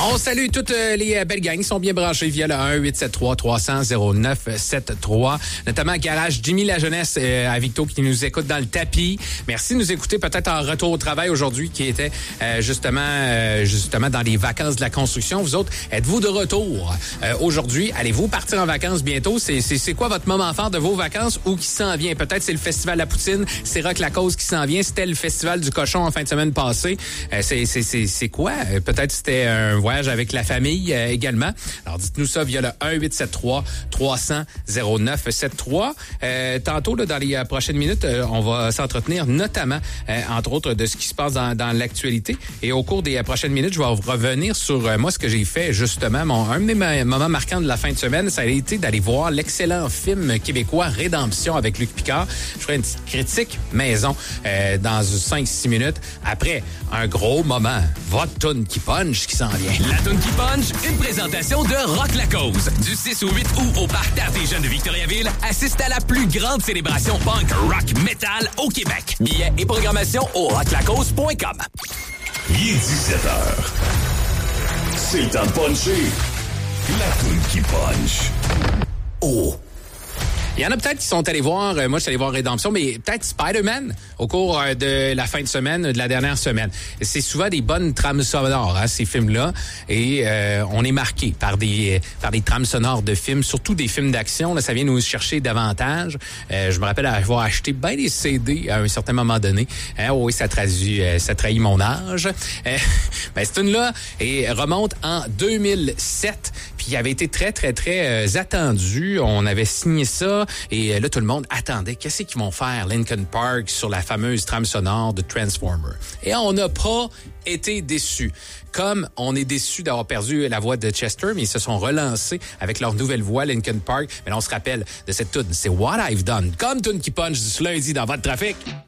On salue toutes les belles gangs qui sont bien branchées via le 1-873-300-0973, notamment Garage Jimmy La Jeunesse à Victo qui nous écoute dans le tapis. Merci de nous écouter peut-être en retour au travail aujourd'hui qui était justement dans les vacances de la construction. Vous autres, êtes-vous de retour aujourd'hui? Allez-vous partir en vacances bientôt? C'est quoi votre moment fort de vos vacances ou qui s'en vient? Peut-être c'est le Festival La Poutine, c'est Rock la Cause qui s'en vient. C'était le Festival du Cochon en fin de semaine passée. C'est quoi? Peut-être c'était un voyage avec la famille également. Alors, dites-nous ça via le 1-873-300-0973. Tantôt, là, dans les prochaines minutes, on va s'entretenir notamment, entre autres, de ce qui se passe dans l'actualité. Et au cours des prochaines minutes, je vais revenir sur moi, ce que j'ai fait, justement. Un de mes moments marquants de la fin de semaine, ça a été d'aller voir l'excellent film québécois Rédemption avec Luc Picard. Je ferai une petite critique maison dans 5-6 minutes. Après, un gros moment. Votre toune qui punch qui s'en vient. La toune qui punch, une présentation de Rock la Cause. Du 6 au 8 août au Parterre des Jeunes de Victoriaville, assiste à la plus grande célébration punk, rock, metal au Québec. Billets et programmation au rocklacause.com. Il est 17h. C'est le temps de puncher. La toune qui punch. Oh! Il y en a peut-être qui sont allés voir, moi je suis allé voir Rédemption, mais peut-être Spider-Man au cours de la fin de semaine, de la dernière semaine. C'est souvent des bonnes trames sonores, ces films-là, et on est marqué par des trames sonores de films, surtout des films d'action. Là, ça vient nous chercher davantage. Je me rappelle avoir acheté bien des CD à un certain moment donné. Oui, ça trahit mon âge. Cette tune-là remonte en 2007, puis il avait été très, très, très attendu. On avait signé ça. Et là, tout le monde attendait. Qu'est-ce qu'ils vont faire, Linkin Park, sur la fameuse trame sonore de Transformer? Et on n'a pas été déçus. Comme on est déçus d'avoir perdu la voix de Chester, mais ils se sont relancés avec leur nouvelle voix, Linkin Park. Mais là, on se rappelle de cette tune. C'est What I've Done. Comme tune qui punch du lundi dans votre trafic.